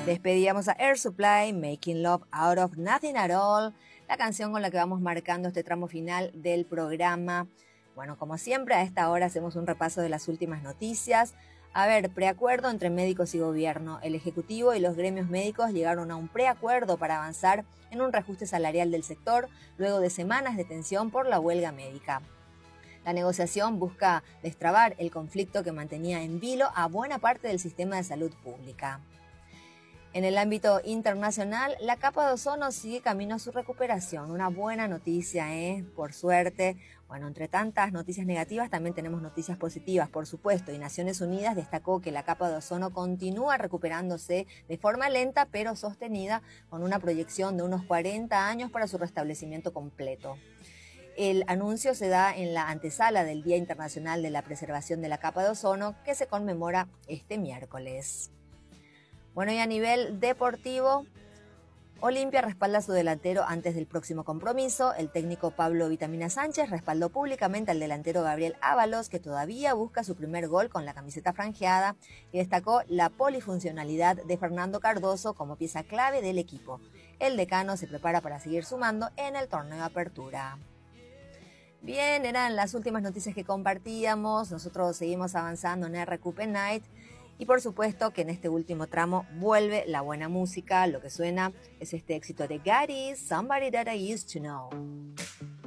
Despedíamos a Air Supply, Making Love Out of Nothing at All, la canción con la que vamos marcando este tramo final del programa. Bueno, como siempre, a esta hora hacemos un repaso de las últimas noticias. A ver, preacuerdo entre médicos y gobierno. El Ejecutivo y los gremios médicos llegaron a un preacuerdo para avanzar en un reajuste salarial del sector luego de semanas de tensión por la huelga médica. La negociación busca destrabar el conflicto que mantenía en vilo a buena parte del sistema de salud pública. En el ámbito internacional, la capa de ozono sigue camino a su recuperación. Una buena noticia, por suerte. Bueno, entre tantas noticias negativas también tenemos noticias positivas, por supuesto. Y Naciones Unidas destacó que la capa de ozono continúa recuperándose de forma lenta pero sostenida, con una proyección de unos 40 años para su restablecimiento completo. El anuncio se da en la antesala del Día Internacional de la Preservación de la Capa de Ozono, que se conmemora este miércoles. Bueno, y a nivel deportivo, Olimpia respalda a su delantero antes del próximo compromiso. El técnico Pablo Vitamina Sánchez respaldó públicamente al delantero Gabriel Ábalos, que todavía busca su primer gol con la camiseta franjeada, y destacó la polifuncionalidad de Fernando Cardoso como pieza clave del equipo. El decano se prepara para seguir sumando en el torneo de apertura. Bien, eran las últimas noticias que compartíamos. Nosotros seguimos avanzando en RQP Night. Y por supuesto que en este último tramo vuelve la buena música. Lo que suena es este éxito de Gary, Somebody That I Used to Know.